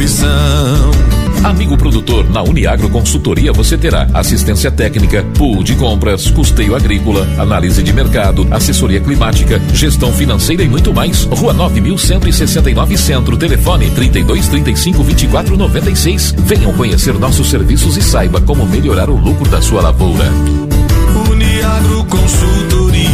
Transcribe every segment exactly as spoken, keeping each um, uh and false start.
opção. Amigo produtor, na Uniagro Consultoria você terá assistência técnica, pool de compras, custeio agrícola, análise de mercado, assessoria climática, gestão financeira e muito mais. Rua nove mil cento e sessenta e nove Centro, telefone trinta e dois, trinta e cinco, vinte e quatro, noventa e seis. Venham conhecer nossos serviços e saiba como melhorar o lucro da sua lavoura. Uniagro Consultoria.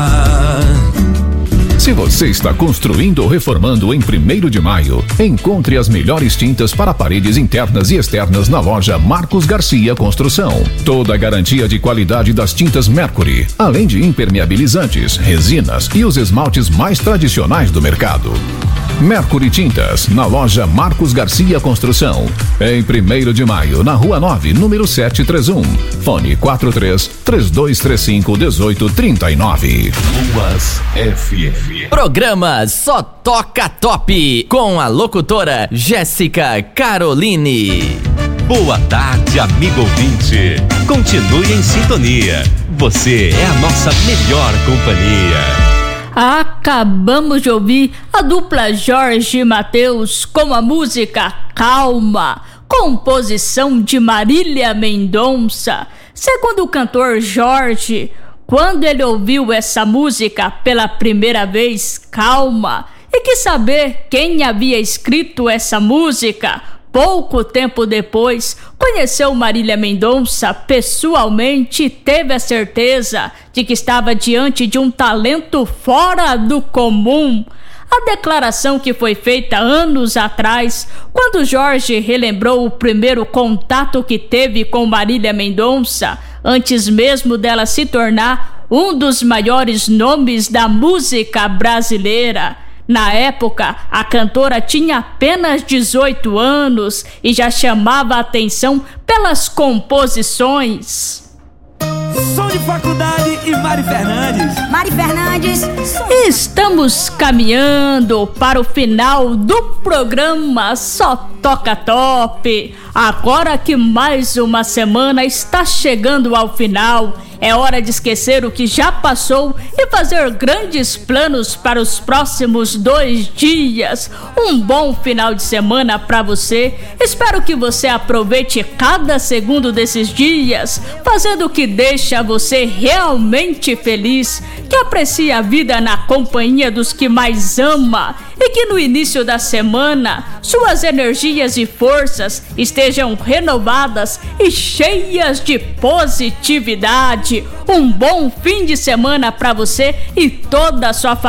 Se você está construindo ou reformando em primeiro de maio, encontre as melhores tintas para paredes internas e externas na loja Marcos Garcia Construção. Toda a garantia de qualidade das tintas Mercury, além de impermeabilizantes, resinas e os esmaltes mais tradicionais do mercado. Mercury Tintas, na loja Marcos Garcia Construção. Em primeiro de maio, na Rua nove, número setecentos e trinta e um. Fone quatro três, três dois três cinco, um oito três nove. Ruas F M. Programa Só Toca Top, com a locutora Jéssica Caroline. Boa tarde, amigo ouvinte. Continue em sintonia. Você é a nossa melhor companhia. Acabamos de ouvir a dupla Jorge e Mateus com a música Calma, composição de Marília Mendonça. Segundo o cantor Jorge, quando ele ouviu essa música pela primeira vez, Calma, e quis saber quem havia escrito essa música, pouco tempo depois, conheceu Marília Mendonça pessoalmente e teve a certeza de que estava diante de um talento fora do comum. A declaração que foi feita anos atrás, quando Jorge relembrou o primeiro contato que teve com Marília Mendonça, antes mesmo dela se tornar um dos maiores nomes da música brasileira. Na época, a cantora tinha apenas dezoito anos e já chamava a atenção pelas composições. Som de Faculdade e Mari Fernandes. Mari Fernandes. Estamos caminhando para o final do programa Só Toca Top. Agora que mais uma semana está chegando ao final, é hora de esquecer o que já passou e fazer grandes planos para os próximos dois dias. Um bom final de semana para você. Espero que você aproveite cada segundo desses dias, fazendo o que deixa você realmente feliz, que aprecie a vida na companhia dos que mais ama e que no início da semana suas energias e forças estejam renovadas e cheias de positividade. Um bom fim de semana para você e toda a sua família.